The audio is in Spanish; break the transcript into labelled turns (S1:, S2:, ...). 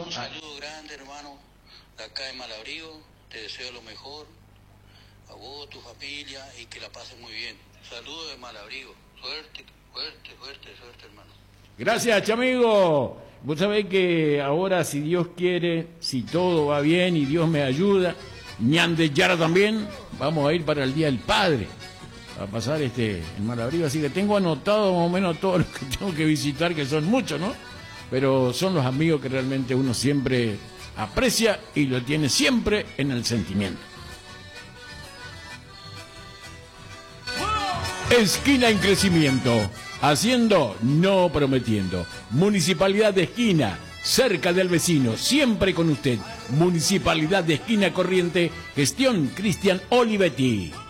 S1: Un saludo grande, hermano, de acá de Malabrigo. Te deseo lo mejor a vos, tu familia, y que la pases muy bien. Saludos de Malabrigo. Suerte, suerte, hermano.
S2: Gracias, chamigo. Vos sabés que ahora, si Dios quiere, si todo va bien y Dios me ayuda, ñande Yara también, vamos a ir para el Día del Padre, a pasar en Malabrigo. Así que tengo anotado más o menos todo lo que tengo que visitar, que son muchos, ¿no? Pero son los amigos que realmente uno siempre aprecia y lo tiene siempre en el sentimiento. Esquina en crecimiento, haciendo, no prometiendo. Municipalidad de Esquina, cerca del vecino, siempre con usted. Municipalidad de Esquina Corriente, gestión Cristian Olivetti.